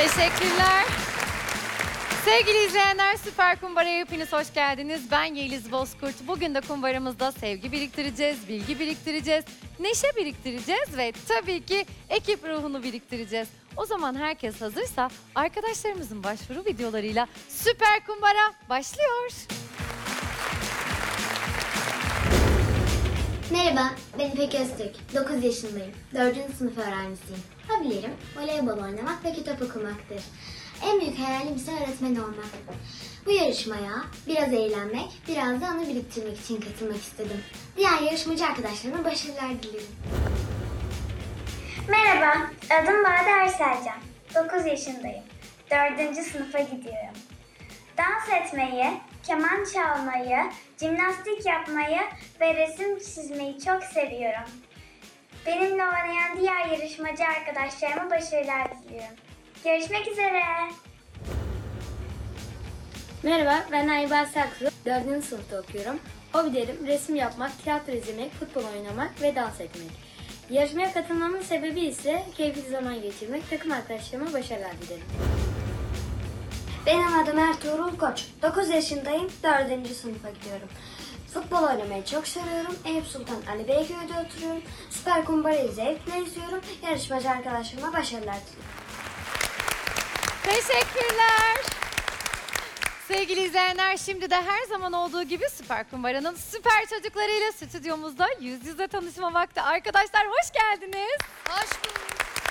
Teşekkürler. Sevgili izleyenler, Süper Kumbara'ya hepiniz hoş geldiniz. Ben Yeliz Bozkurt. Bugün de kumbaramızda sevgi biriktireceğiz, bilgi biriktireceğiz, neşe biriktireceğiz ve tabii ki ekip ruhunu biriktireceğiz. O zaman herkes hazırsa arkadaşlarımızın başvuru videolarıyla Süper Kumbara başlıyor. Merhaba, ben İpek Öztürk. 9 yaşındayım. 4. sınıf öğrencisiyim. Hobilerim voleybol oynamak ve kitap okumaktır. En büyük hayalim ise öğretmen olmak. Bu yarışmaya biraz eğlenmek, biraz da anı biriktirmek için katılmak istedim. Diğer yarışmacı arkadaşlarıma başarılar dilerim. Merhaba, adım Bade Erselcan. 9 yaşındayım. 4. sınıfa gidiyorum. Dans etmeyi, keman çalmayı, jimnastik yapmayı ve resim çizmeyi çok seviyorum. Benimle oynayan diğer yarışmacı arkadaşlarıma başarılar diliyorum. Görüşmek üzere. Merhaba, ben Aybar Saksu. 4. sınıfta okuyorum. Hobilerim resim yapmak, tiyatro izlemek, futbol oynamak ve dans etmek. Yarışmaya katılmamın sebebi ise keyifli zaman geçirmek, takım arkadaşlarıma başarılar dilerim. Benim adım Ertuğrul Koç. 9 yaşındayım, 4. sınıfa gidiyorum. Futbol oynamayı çok seviyorum. Eyüp Sultan Ali Beyköy'de oturuyorum. Süper Kumbara'yı zevkle izliyorum. Yarışmacı arkadaşlarıma başarılar diliyorum. Teşekkürler. Sevgili izleyenler, şimdi de her zaman olduğu gibi Süper Kumbara'nın süper çocuklarıyla stüdyomuzda yüz yüze tanışma vakti. Arkadaşlar hoş geldiniz. Hoş bulduk.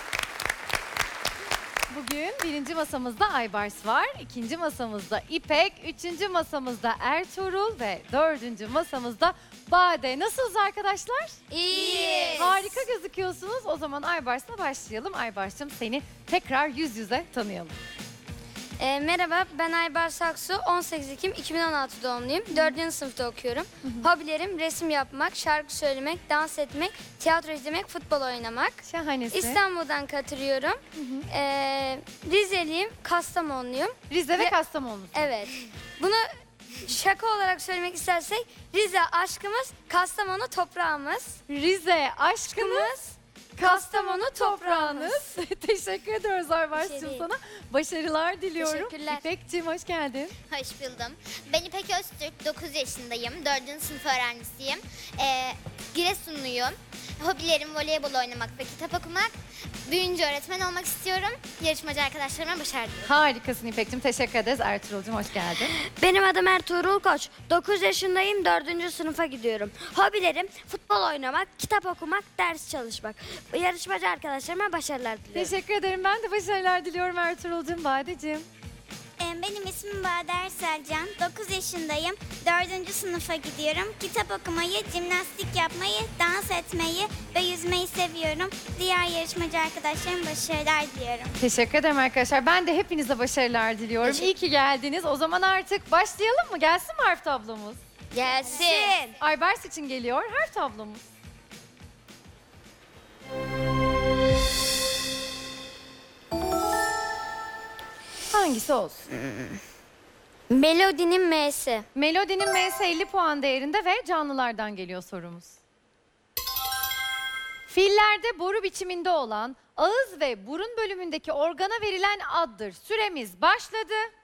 Bugün birinci masamızda Aybars var, ikinci masamızda İpek, üçüncü masamızda Ertuğrul ve dördüncü masamızda Bade. Nasılsınız arkadaşlar? İyiyiz. Harika gözüküyorsunuz. O zaman Aybars'la başlayalım. Aybars'cığım, seni tekrar yüz yüze tanıyalım. Merhaba, ben Aybar Saksu. 18 Ekim 2016 doğumluyum. 4. sınıfta okuyorum. Hobilerim resim yapmak, şarkı söylemek, dans etmek, tiyatro izlemek, futbol oynamak. Şahanesi. İstanbul'dan katılıyorum. Rizeliyim, Kastamonluyum. Rize ve Ve- Kastamonu. Evet. Bunu şaka olarak söylemek istersek Rize aşkımız, Kastamonu toprağımız. Rize aşkımız, Kastamonu toprağınız. Teşekkür ediyoruz Aybars'cığım Bir şey değil. sana. Başarılar diliyorum. Teşekkürler. İpek'ciğim hoş geldin. Hoş buldum. Ben İpek Öztürk, 9 yaşındayım. 4. sınıf öğrencisiyim. Giresunluyum. Hobilerim voleybol oynamak ve kitap okumak. Büyüyünce öğretmen olmak istiyorum. Yarışmacı arkadaşlarıma başarı diliyorum. Harikasın İpek'ciğim. Teşekkür ederiz. Ertuğrul'cum hoş geldin. Benim adım Ertuğrul Koç. 9 yaşındayım, 4. sınıfa gidiyorum. Hobilerim futbol oynamak, kitap okumak, ders çalışmak. Yarışmacı arkadaşlarıma başarılar diliyorum. Teşekkür ederim. Ben de başarılar diliyorum Ertuğrul'cum. Badeciğim. Benim ismim Bade Erselcan. 9 yaşındayım. 4. sınıfa gidiyorum. Kitap okumayı, jimnastik yapmayı, dans etmeyi ve yüzmeyi seviyorum. Diğer yarışmacı arkadaşlarıma başarılar diliyorum. Teşekkür ederim arkadaşlar. Ben de hepinize başarılar diliyorum. İyi ki geldiniz. O zaman artık başlayalım mı? Gelsin mi harf tablomuz? Gelsin. Aybars için geliyor harf tablomuz. Hangisi olsun? Melodinin M'si. Melodinin M'si 50 puan değerinde ve canlılardan geliyor sorumuz. Fillerde boru biçiminde olan ağız ve burun bölümündeki organa verilen addır. Süremiz başladı.